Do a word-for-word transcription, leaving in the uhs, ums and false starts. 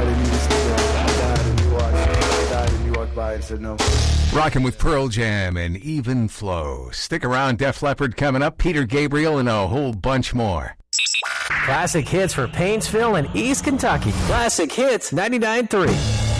died and you just stood there. I died and you walked. I died and you walked by and said no. Rocking with Pearl Jam and Even Flow. Stick around, Def Leppard coming up. Peter Gabriel and a whole bunch more. Classic hits for Paintsville and East Kentucky. Classic Hits ninety-nine point three.